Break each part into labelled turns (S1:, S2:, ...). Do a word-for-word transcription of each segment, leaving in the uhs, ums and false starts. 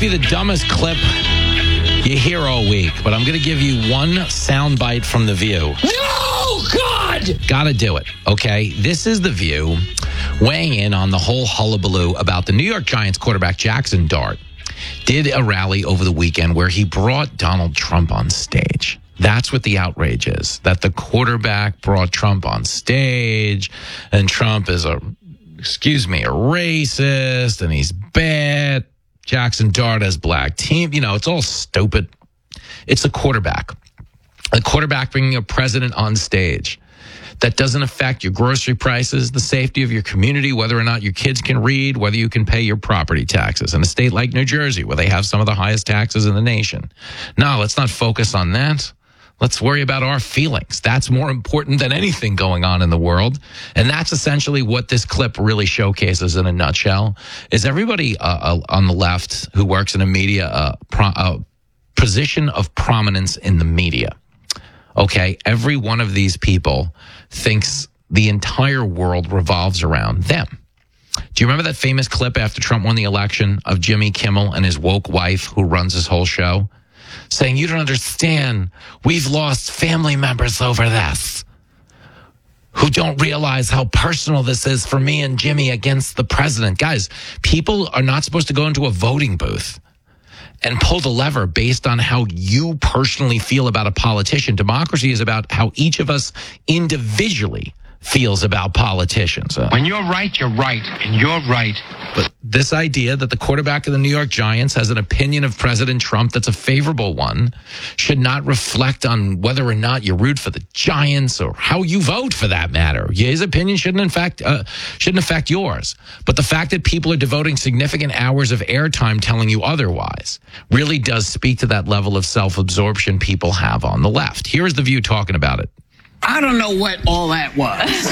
S1: be the dumbest clip you hear all week, but I'm going to give you one soundbite from The View.
S2: No, God!
S1: Gotta do it, okay? This is The View weighing in on the whole hullabaloo about the New York Giants quarterback Jackson Dart did a rally over the weekend where he brought Donald Trump on stage. That's what the outrage is, that the quarterback brought Trump on stage, and Trump is a, excuse me, a racist, and he's bad. Jackson Dart has black team. You know, it's all stupid. It's a quarterback. A quarterback bringing a president on stage. That doesn't affect your grocery prices, the safety of your community, whether or not your kids can read, whether you can pay your property taxes in a state like New Jersey, where they have some of the highest taxes in the nation. No, let's not focus on that. Let's worry about our feelings. That's more important than anything going on in the world. And that's essentially what this clip really showcases in a nutshell, is everybody uh, on the left who works in a media uh, pro- uh, position of prominence in the media. Okay, every one of these people thinks the entire world revolves around them. Do you remember that famous clip after Trump won the election of Jimmy Kimmel and his woke wife who runs his whole show saying, "You don't understand, we've lost family members over this, who don't realize how personal this is for me and Jimmy against the president." Guys, people are not supposed to go into a voting booth and pull the lever based on how you personally feel about a politician. Democracy is about how each of us individually feels about politicians. Uh,
S2: when you're right, you're right, and you're right.
S1: But this idea that the quarterback of the New York Giants has an opinion of President Trump that's a favorable one should not reflect on whether or not you root for the Giants or how you vote, for that matter. His opinion shouldn't, in fact, uh, shouldn't affect yours. But the fact that people are devoting significant hours of airtime telling you otherwise really does speak to that level of self-absorption people have on the left. Here's The View talking about it.
S3: I don't know what all that was.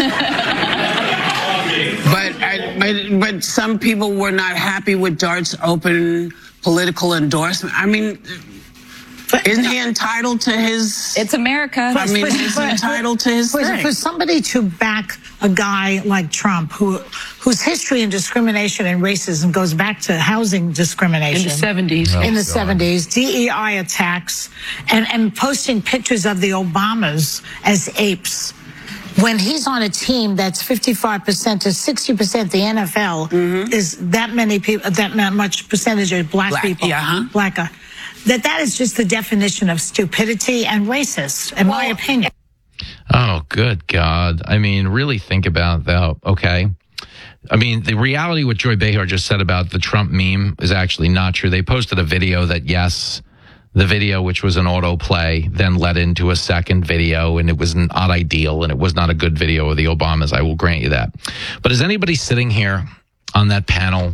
S3: but, I, but but some people were not happy with Dart's open political endorsement. I mean, isn't he entitled to his...
S4: It's America.
S3: I mean,
S5: but,
S3: he's
S5: but,
S3: entitled to his
S5: but,
S3: thing.
S5: For somebody to back a guy like Trump, who whose history in discrimination and racism goes back to housing discrimination.
S3: In the seventies.
S5: In the seventies, D E I attacks, and, and posting pictures of the Obamas as apes. When he's on a team that's fifty-five percent to sixty percent the N F L, mm-hmm. is that many people, that much percentage of black,
S3: black
S5: people.
S3: Yeah, huh?
S5: Black, uh, that that is just the definition of stupidity and racist, in well, my opinion.
S1: Oh, good God. I mean, really think about that, okay? I mean, the reality what Joy Behar just said about the Trump meme is actually not true. They posted a video that, yes, the video, which was an autoplay, then led into a second video, and it was not ideal, and it was not a good video of the Obamas. I will grant you that. But is anybody sitting here on that panel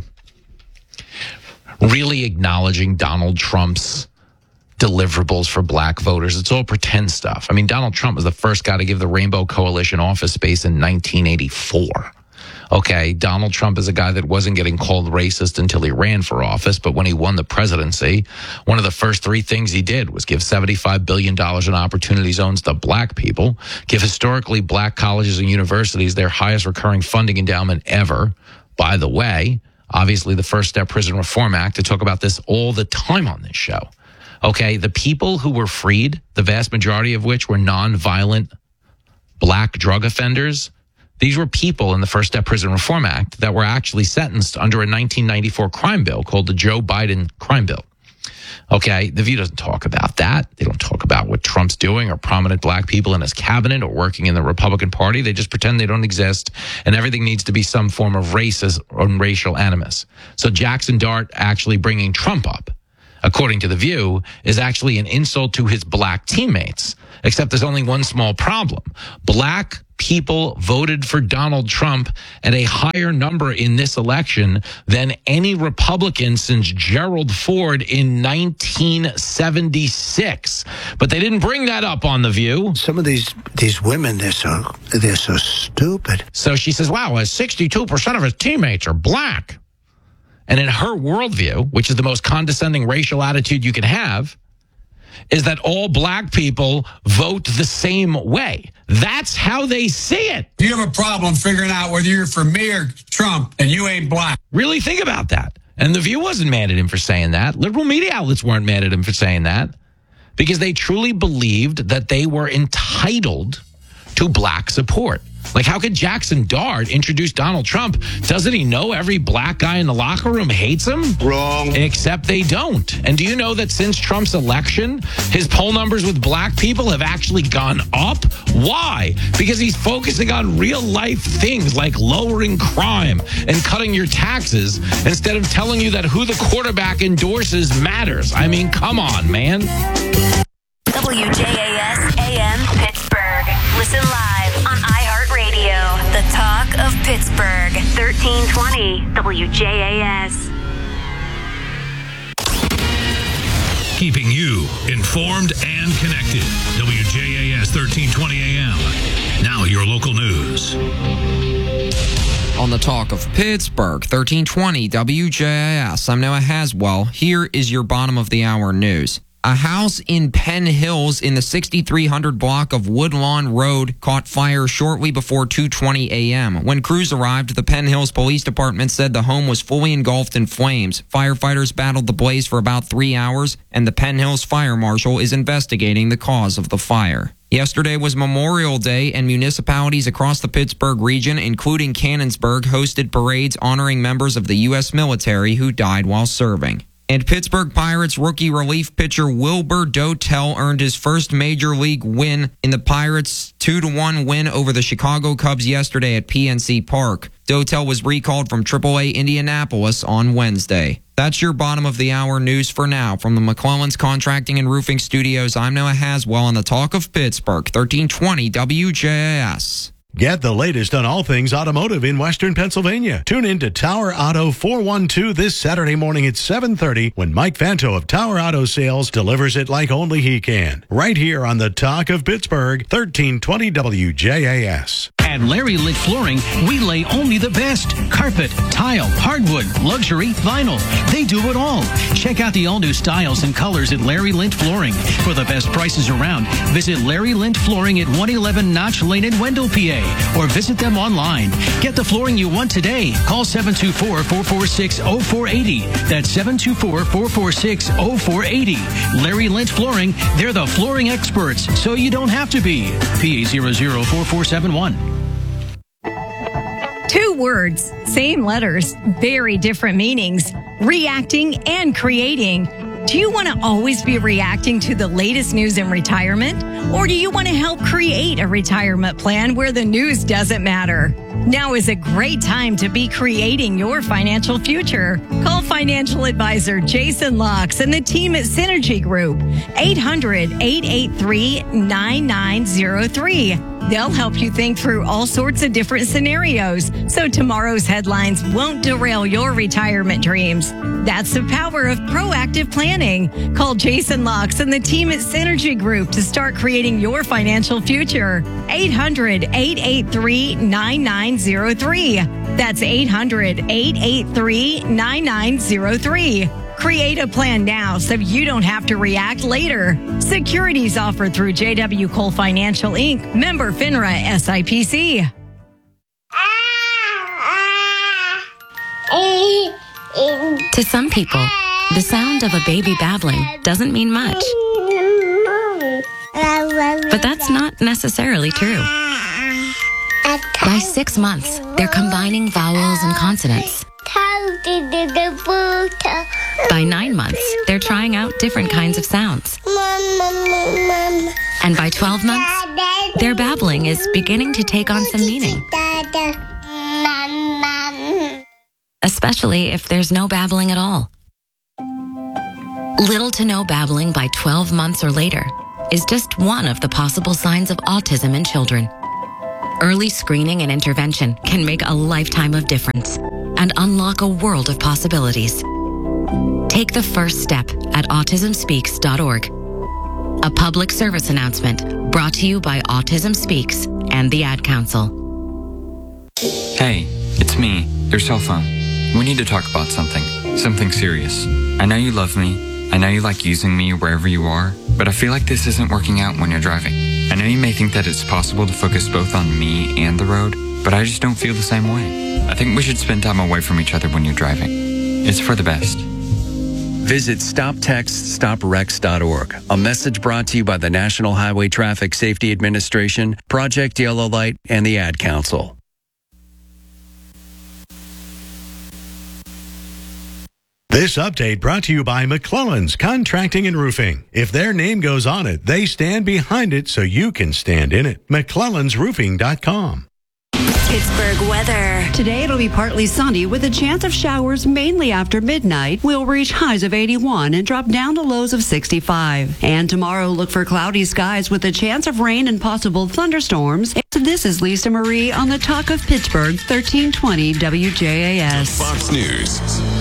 S1: really acknowledging Donald Trump's deliverables for black voters? It's all pretend stuff. I mean, Donald Trump was the first guy to give the Rainbow Coalition office space in nineteen eighty-four. Okay, Donald Trump is a guy that wasn't getting called racist until he ran for office, but when he won the presidency, one of the first three things he did was give seventy-five billion dollars in opportunity zones to black people, give historically black colleges and universities their highest recurring funding endowment ever. By the way, obviously the First Step Prison Reform Act, to talk about this all the time on this show. Okay, the people who were freed, the vast majority of which were non-violent black drug offenders, these were people in the First Step Prison Reform Act that were actually sentenced under a nineteen ninety-four crime bill called the Joe Biden crime bill. Okay, The View doesn't talk about that. They don't talk about what Trump's doing or prominent black people in his cabinet or working in the Republican Party. They just pretend they don't exist, and everything needs to be some form of racist or racial animus. So Jackson Dart actually bringing Trump up, according to The View, is actually an insult to his black teammates, except there's only one small problem. Black people voted for Donald Trump at a higher number in this election than any Republican since Gerald Ford in nineteen seventy-six. But they didn't bring that up on The View.
S6: Some of these these women, they're so they're so stupid.
S1: So she says, wow, sixty-two percent of his teammates are black. And in her worldview, which is the most condescending racial attitude you can have, is that all black people vote the same way. That's how they see it.
S7: You have a problem figuring out whether you're for me or Trump and you ain't black.
S1: Really think about that. And The View wasn't mad at him for saying that. Liberal media outlets weren't mad at him for saying that because they truly believed that they were entitled to black support. Like, how could Jackson Dart introduce Donald Trump? Doesn't he know every black guy in the locker room hates him?
S6: Wrong.
S1: Except they don't. And do you know that since Trump's election, his poll numbers with black people have actually gone up? Why? Because he's focusing on real life things like lowering crime and cutting your taxes instead of telling you that who the quarterback endorses matters. I mean, come on, man.
S4: W J A S A M Pittsburgh. Listen live on iHeartRadio. The talk of Pittsburgh. thirteen twenty W J A S.
S7: Keeping you informed and connected. W J A S thirteen twenty A M. Now your local news.
S8: On the talk of Pittsburgh, thirteen twenty W J A S. I'm Noah Haswell. Here is your bottom of the hour news. A house in Penn Hills in the sixty-three hundred block of Woodlawn Road caught fire shortly before two twenty a.m. When crews arrived, the Penn Hills Police Department said the home was fully engulfed in flames. Firefighters battled the blaze for about three hours, and the Penn Hills Fire Marshal is investigating the cause of the fire. Yesterday was Memorial Day, and municipalities across the Pittsburgh region, including Canonsburg, hosted parades honoring members of the U S military who died while serving. And Pittsburgh Pirates rookie relief pitcher Wilbur Dotel earned his first major league win in the Pirates' two to one win over the Chicago Cubs yesterday at P N C Park. Dotel was recalled from triple A Indianapolis on Wednesday. That's your bottom of the hour news for now. From the McClellan's Contracting and Roofing Studios, I'm Noah Haswell on the Talk of Pittsburgh, thirteen twenty W J A S.
S9: Get the latest on all things automotive in Western Pennsylvania. Tune in to Tower Auto four one two this Saturday morning at seven thirty when Mike Fanto of Tower Auto Sales delivers it like only he can. Right here on the Talk of Pittsburgh, thirteen twenty W J A S.
S10: At Larry Lint Flooring, we lay only the best. Carpet, tile, hardwood, luxury, vinyl. They do it all. Check out the all-new styles and colors at Larry Lint Flooring. For the best prices around, visit Larry Lint Flooring at one eleven Notch Lane in Wendell, P A, or visit them online. Get the flooring you want today. Call seven two four, four four six, zero four eight zero. That's seven two four, four four six, zero four eight zero. Larry Lint Flooring, they're the flooring experts, so you don't have to be. P A zero zero four four seven one.
S11: Two words, same letters, very different meanings. Reacting and creating. Do you want to always be reacting to the latest news in retirement? Or do you want to help create a retirement plan where the news doesn't matter? Now is a great time to be creating your financial future. Call financial advisor Jason Locks and the team at Synergy Group, eight hundred, eight eight three, nine nine zero three. They'll help you think through all sorts of different scenarios so tomorrow's headlines won't derail your retirement dreams. That's the power of proactive planning. Call Jason Locks and the team at Synergy Group to start creating your financial future. eight hundred, eight eight three, nine nine zero three. That's eight hundred, eight eight three, nine nine zero three. Create a plan now so you don't have to react later. Securities offered through J W Cole Financial Incorporated. Member FINRA S I P C.
S12: To some people, the sound of a baby babbling doesn't mean much. But that's not necessarily true. By six months, they're combining vowels and consonants. By nine months, they're trying out different kinds of sounds. And by twelve months, their babbling is beginning to take on some meaning. Especially if there's no babbling at all. Little to no babbling by twelve months or later is just one of the possible signs of autism in children. Early screening and intervention can make a lifetime of difference and unlock a world of possibilities. Take the first step at autism speaks dot org. A public service announcement brought to you by Autism Speaks and the Ad Council.
S13: Hey, it's me, your cell phone. We need to talk about something, something serious. I know you love me. I know you like using me wherever you are, but I feel like this isn't working out when you're driving. I know you may think that it's possible to focus both on me and the road, but I just don't feel the same way. I think we should spend time away from each other when you're driving. It's for the best.
S14: Visit stop text stop wrecks dot org. A message brought to you by the National Highway Traffic Safety Administration, Project Yellow Light, and the Ad Council.
S9: This update brought to you by McClellan's Contracting and Roofing. If their name goes on it, they stand behind it so you can stand in it. McClellans Roofing dot com.
S15: Pittsburgh weather. Today it'll be partly sunny with a chance of showers mainly after midnight. We'll reach highs of eighty-one and drop down to lows of sixty-five. And tomorrow look for cloudy skies with a chance of rain and possible thunderstorms. This is Lisa Marie on the Talk of Pittsburgh, thirteen twenty W J A S.
S16: Fox News.